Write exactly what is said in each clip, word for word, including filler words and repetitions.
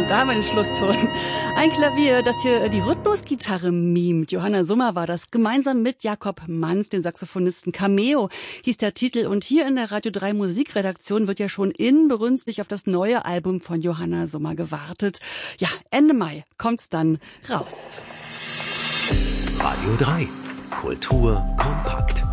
Und da war der Schlusston. Ein Klavier, das hier die Rhythmusgitarre mimt. Johanna Summer war das. Gemeinsam mit Jakob Manz, dem Saxophonisten. Cameo hieß der Titel. Und hier in der Radio drei Musikredaktion wird ja schon inbrünstig auf das neue Album von Johanna Summer gewartet. Ja, Ende Mai kommt's dann raus. Radio drei. Kultur kompakt.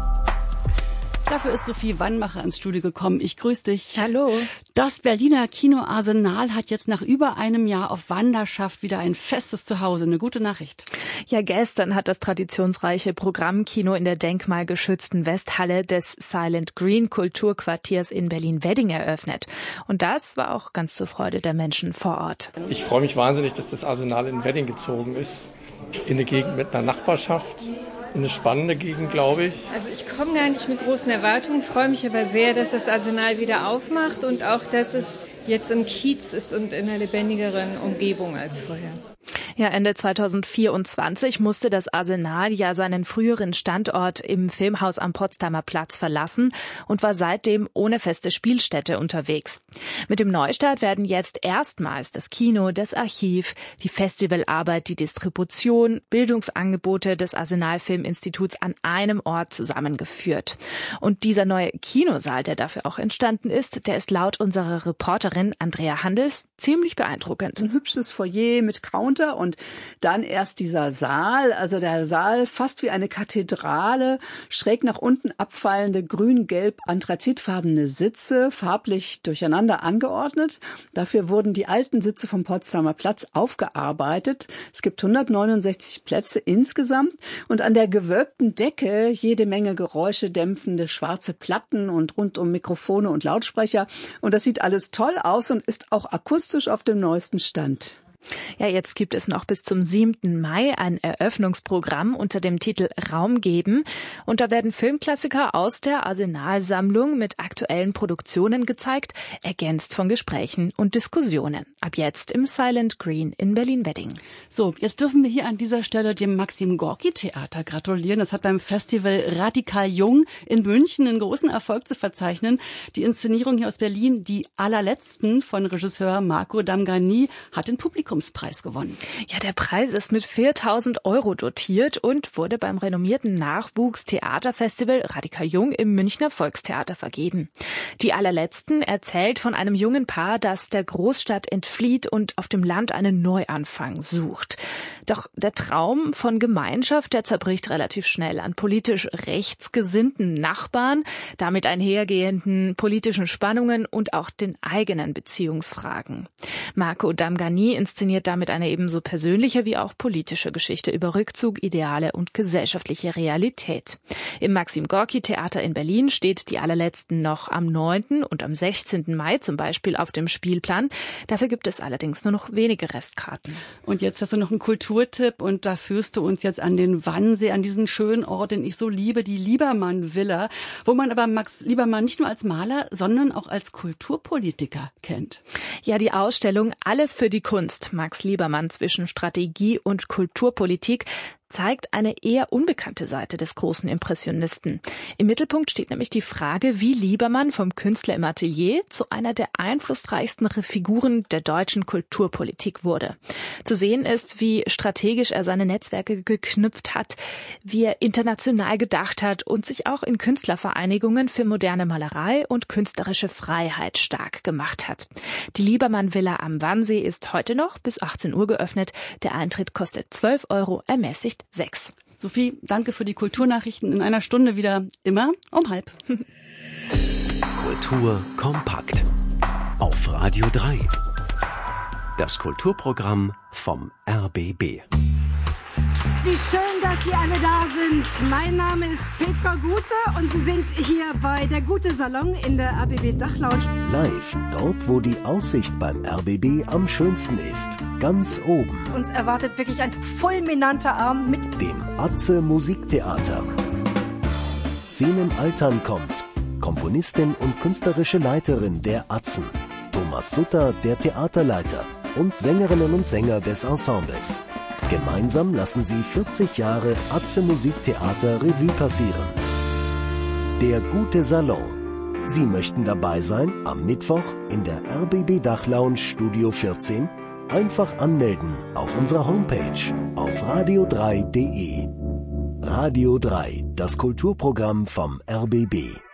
Dafür ist Sophie Wannmacher ins Studio gekommen. Ich grüße dich. Hallo. Das Berliner Kino Arsenal hat jetzt nach über einem Jahr auf Wanderschaft wieder ein festes Zuhause. Eine gute Nachricht. Ja, gestern hat das traditionsreiche Programmkino in der denkmalgeschützten Westhalle des Silent Green Kulturquartiers in Berlin-Wedding eröffnet. Und das war auch ganz zur Freude der Menschen vor Ort. Ich freue mich wahnsinnig, dass das Arsenal in Wedding gezogen ist. In eine Gegend mit einer Nachbarschaft. Eine spannende Gegend, glaube ich. Also ich komme gar nicht mit großen Erwartungen, freue mich aber sehr, dass das Arsenal wieder aufmacht und auch, dass es jetzt im Kiez ist und in einer lebendigeren Umgebung als vorher. Ja, Ende zweitausendvierundzwanzig musste das Arsenal ja seinen früheren Standort im Filmhaus am Potsdamer Platz verlassen und war seitdem ohne feste Spielstätte unterwegs. Mit dem Neustart werden jetzt erstmals das Kino, das Archiv, die Festivalarbeit, die Distribution, Bildungsangebote des Arsenal Filminstituts an einem Ort zusammengeführt. Und dieser neue Kinosaal, der dafür auch entstanden ist, der ist laut unserer Reporterin Andrea Handels ziemlich beeindruckend. Ein hübsches Foyer mit Counter und dann erst dieser Saal, also der Saal fast wie eine Kathedrale, schräg nach unten abfallende grün-gelb anthrazitfarbene Sitze, farblich durcheinander angeordnet. Dafür wurden die alten Sitze vom Potsdamer Platz aufgearbeitet. Es gibt hundertneunundsechzig Plätze insgesamt und an der gewölbten Decke jede Menge geräuschedämpfende schwarze Platten und rundum Mikrofone und Lautsprecher. Und das sieht alles toll aus und ist auch akustisch auf dem neuesten Stand. Ja, jetzt gibt es noch bis zum siebten Mai ein Eröffnungsprogramm unter dem Titel Raum geben. Und da werden Filmklassiker aus der Arsenalsammlung mit aktuellen Produktionen gezeigt, ergänzt von Gesprächen und Diskussionen. Ab jetzt im Silent Green in Berlin-Wedding. So, jetzt dürfen wir hier an dieser Stelle dem Maxim Gorki Theater gratulieren. Das hat beim Festival Radikal Jung in München einen großen Erfolg zu verzeichnen. Die Inszenierung hier aus Berlin, Die allerletzten von Regisseur Marco Damghani, hat den Publikum Preis gewonnen. Ja, der Preis ist mit viertausend Euro dotiert und wurde beim renommierten Nachwuchstheaterfestival Radikal Jung im Münchner Volkstheater vergeben. Die allerletzten erzählt von einem jungen Paar, das der Großstadt entflieht und auf dem Land einen Neuanfang sucht. Doch der Traum von Gemeinschaft, der zerbricht relativ schnell an politisch rechtsgesinnten Nachbarn, damit einhergehenden politischen Spannungen und auch den eigenen Beziehungsfragen. Marco Damghani inszeniert damit eine ebenso persönliche wie auch politische Geschichte über Rückzug, Ideale und gesellschaftliche Realität. Im Maxim Gorki Theater in Berlin steht Die allerletzten noch am neunten und am sechzehnten Mai zum Beispiel auf dem Spielplan. Dafür gibt es allerdings nur noch wenige Restkarten. Und jetzt hast du noch einen Kulturtipp und da führst du uns jetzt an den Wannsee, an diesen schönen Ort, den ich so liebe, die Liebermann-Villa, wo man aber Max Liebermann nicht nur als Maler, sondern auch als Kulturpolitiker kennt. Ja, die Ausstellung Alles für die Kunst, Max Liebermann zwischen Strategie und Kulturpolitik, zeigt eine eher unbekannte Seite des großen Impressionisten. Im Mittelpunkt steht nämlich die Frage, wie Liebermann vom Künstler im Atelier zu einer der einflussreichsten Figuren der deutschen Kulturpolitik wurde. Zu sehen ist, wie strategisch er seine Netzwerke geknüpft hat, wie er international gedacht hat und sich auch in Künstlervereinigungen für moderne Malerei und künstlerische Freiheit stark gemacht hat. Die Liebermann-Villa am Wannsee ist heute noch bis achtzehn Uhr geöffnet. Der Eintritt kostet zwölf Euro, ermäßigt sechs. Sophie, danke für die Kulturnachrichten. In einer Stunde wieder, immer um halb. Kultur kompakt. Auf Radio drei. Das Kulturprogramm vom R B B. Wie schön, dass Sie alle da sind. Mein Name ist Petra Gute und Sie sind hier bei der Gute Salon in der R B B Dachlounge. Live, dort wo die Aussicht beim R B B am schönsten ist. Ganz oben. Uns erwartet wirklich ein fulminanter Abend mit dem Atze Musiktheater. Senem Altan kommt. Komponistin und künstlerische Leiterin der Atzen. Thomas Sutter, der Theaterleiter. Und Sängerinnen und Sänger des Ensembles. Gemeinsam lassen sie vierzig Jahre Atze Musiktheater Revue passieren. Der Gute Salon. Sie möchten dabei sein am Mittwoch in der R B B Dachlounge Studio vierzehn? Einfach anmelden auf unserer Homepage auf radio drei punkt de. Radio drei, das Kulturprogramm vom R B B.